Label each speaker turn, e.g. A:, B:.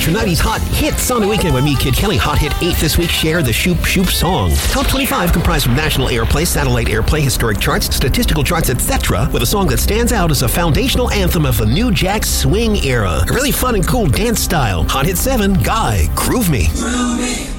A: Get your 90s hot hits on the weekend with me, Kid Kelly. Hot Hit 8 this week. Share the Shoop Shoop song. Top 25 comprised of national airplay, satellite airplay, historic charts, statistical charts, etc. with a song that stands out as a foundational anthem of the New Jack Swing era. A really fun and cool dance style. Hot Hit 7, Guy, Groove Me.
B: Groove me.